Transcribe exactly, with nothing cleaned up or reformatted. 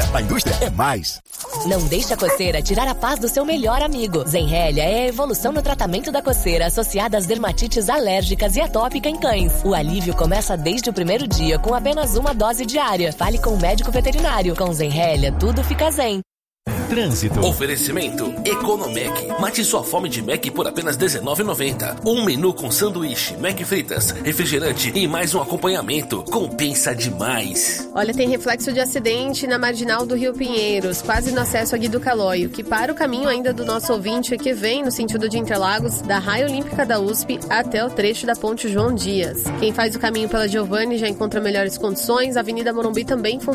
Zenrélia, a indústria é mais. Não deixe a coceira tirar a paz do seu melhor amigo. Zenrélia é a evolução no tratamento da coceira associada às dermatites alérgicas e atópica em cães. O alívio começa desde o primeiro dia com apenas uma dose diária. Fale com o médico veterinário. Com Zenrélia, tudo fica zen. Trânsito. Oferecimento Economec. Mate sua fome de Mac por apenas dezenove reais e noventa centavos. Um menu com sanduíche, Mac fritas, refrigerante e mais um acompanhamento. Compensa demais. Olha, tem reflexo de acidente na marginal do Rio Pinheiros, quase no acesso a Guido Calói, que para o caminho ainda do nosso ouvinte que vem no sentido de Interlagos, da Raia Olímpica da U S P até o trecho da Ponte João Dias. Quem faz o caminho pela Giovanni já encontra melhores condições. A Avenida Morumbi também funciona